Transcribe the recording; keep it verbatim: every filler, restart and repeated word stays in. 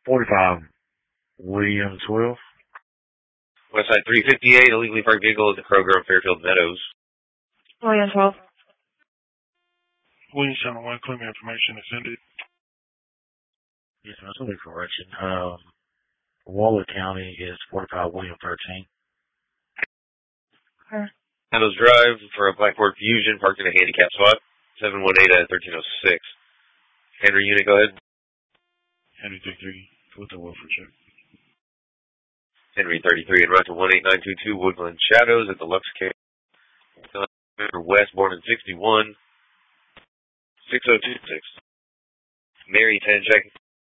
forty-five William twelve. Westside three fifty-eight, illegally parked vehicle at the Kroger on Fairfield Meadows. William twelve. William seven one, claim information is ended. Yes, that's a correction. Um, Waller County is forty-five William thirteen. Okay. Meadows Drive for a Blackboard Fusion parked in a handicap spot. seven one eight at thirteen oh six. Henry unit, go ahead. Henry thirty-three, with the Wilford check. Henry thirty-three and route to one eight nine two two Woodland Shadows at the Lux Care. West, born in sixty-one. six oh two six. Mary ten, check.